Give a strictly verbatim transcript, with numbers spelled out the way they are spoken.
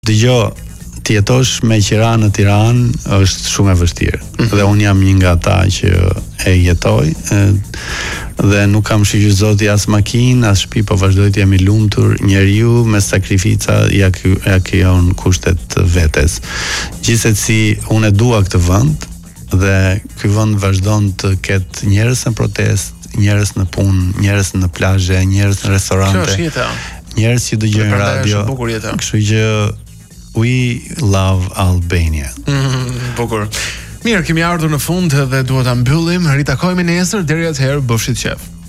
Dëgjoj, të jetosh me qira në Tiranë është shumë e vështirë. Mm-hmm. Dhe unë jam një nga ata që e jetoj e, dhe nuk kam shiqur zoti as makinë, as shtëpi, po vazhdoj të jam i lumtur, njeriu me sakrifica ja ja krijon kushtet vetes. Gjithsesi unë e dua këtë vend dhe ky vend vazhdon të ketë njerëz në protest, njerëz në punë, njerëz në plazhe, njerëz në restorante. Kjo është jeta. Njerëz që dëgjojnë radio. Kështu që we love Albania. Mm, bukur. Mirë, kemi ardhur në fund dhe duhet ta mbyllim. Ritakojmë nesër, deri atëherë bëfshit qef.